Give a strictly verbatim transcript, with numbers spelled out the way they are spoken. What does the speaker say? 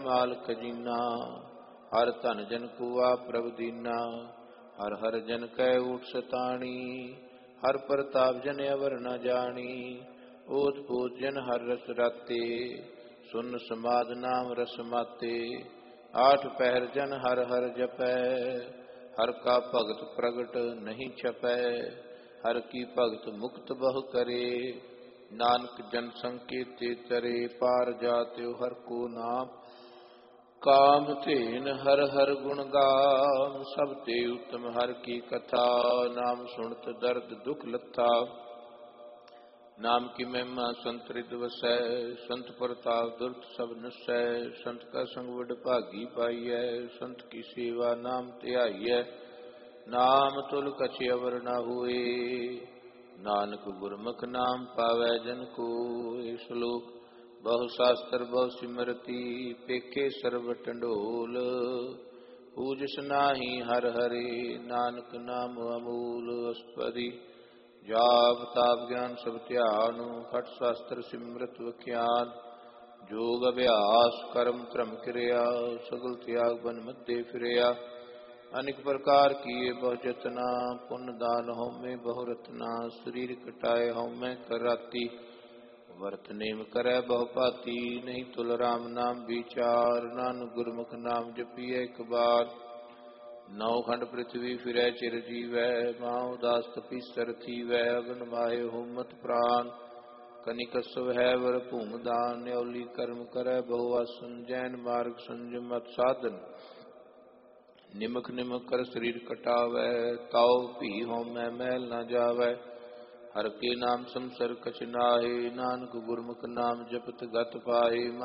माल खजीना। हर धन जन कुआ प्रभ दीना। हर हर जन कै ऊट सताणी। हर प्रताप जन अवर न जानी। ओत पोत जन हर रस राते। सुन समाद नाम रस माते। आठ पहर जन हर हर जपै। हर का भगत प्रगट नहीं छपै। हर की भगत मुक्त बहु करे। नानक जन संकेते तरे। पार जात्यो हर को नाम। काम धेन हर हर गुण गाम। सब ते उत्तम हर की कथा। नाम सुनत दर्द दुख लथा। नाम की महिमा संत हृदय वसै। संत प्रताप दुर्त सब नसै। संत का संग वड भागी पाइयै। संत की सेवा नाम ध्याइयै। नाम तुल कछ अवर न होए। नानक गुरमुख नाम पावै जन कोय। श्लोक बहु शास्त्र बहु सिमरती। पेखे सर्व टंडोल। पूजस नाहि हर हरे। नानक नाम अमूल अस्पदी। जाप ताप ज्ञान सब ध्यान। खट शास्त्र सिमरत वख्यान। जोग अभ्यास कर्म धर्म क्रिया। सगल त्याग बन मध्य फिरया। अनेक प्रकार किए बहु जतना। पुण्य दान होमे बहु रत्ना। शरीर कटाए होमे कर राती। वर्त नेम करे बहु पाती। नहीं तुल राम नाम विचार। नानक गुरमुख नाम जपिए एक बार। नौ खंड पृथ्वी फिरै चिर जीवै। माँ उदास तपीसर थीवै। अगन माहे हुमत प्राण। कनिक स्व है वर भूम दान। न्यौली कर्म करे बहु आसन। जैन मार्ग संयम मत साधन। निमक निमक कर शरीर कटावै। ताव भी होमै मैल न जावै। हर के नाम संसर कछ नाहि। नानक गुरमुख नाम जपत गत पाहि।